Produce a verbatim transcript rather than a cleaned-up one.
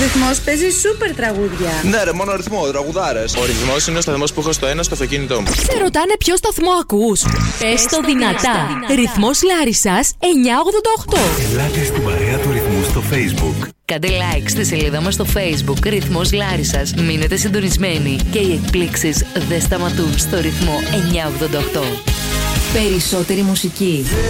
Ρυθμός παίζει σούπερ τραγούδια. Ναι, ρε, μόνο ρυθμό, τραγουδάρες. Ο Ρυθμός είναι ο σταθμός που έχω στο ένα στο αυτοκίνητό μου. Σε ρωτάνε ποιο σταθμό ακούς. Πες το δυνατά. Ρυθμός Λάρισσας εννιακόσια ογδόντα οκτώ. Ελάτε στην παρέα του Ρυθμού στο Facebook. Κάντε like στη σελίδα μας στο Facebook Ρυθμός Λάρισσας. Μείνετε συντονισμένοι και οι εκπλήξεις δεν σταματούν στο Ρυθμό εννιακόσια ογδόντα οκτώ. Περισσότερη μουσική,